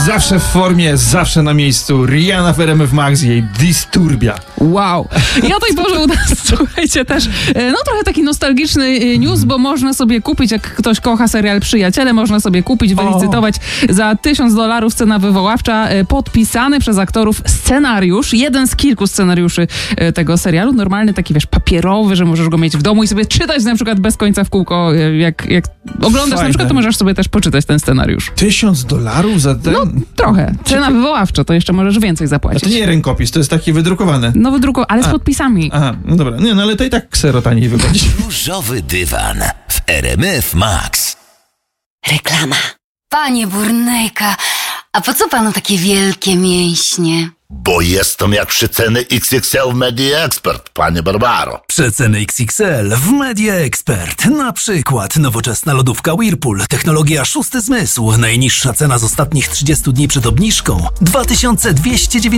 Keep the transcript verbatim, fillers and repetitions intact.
Zawsze w formie, zawsze na miejscu. Rihanna w R M F Max, jej Disturbia. Wow. I o tej porze u nas, słuchajcie, też no trochę taki nostalgiczny news, bo można sobie kupić, jak ktoś kocha serial Przyjaciele, można sobie kupić, wylicytować za tysiąc dolarów, cena wywoławcza, podpisany przez aktorów scenariusz, jeden z kilku scenariuszy tego serialu, normalny taki, wiesz, papierowy, że możesz go mieć w domu i sobie czytać na przykład bez końca w kółko, jak, jak oglądasz Fajne. Na przykład, to możesz sobie też poczytać ten scenariusz. Tysiąc dolarów za ten? No, trochę. Cena wywoławcza, to jeszcze możesz więcej zapłacić. A to nie rękopis, to jest taki wydrukowany. No wydrukowany, ale z A. podpisami. Aha, no dobra. Nie, no ale to i tak ksero taniej wychodzi. Różowy dywan w R M F Max. Reklama. Panie Burnejka, a po co panu takie wielkie mięśnie? Bo jestem jak przeceny X X L w Media Expert, panie Barbaro. Przeceny X X L w Media Expert. Na przykład nowoczesna lodówka Whirlpool, technologia szósty zmysł. Najniższa cena z ostatnich trzydziestu dni przed obniżką dwa tysiące dwieście dziewięćdziesiąt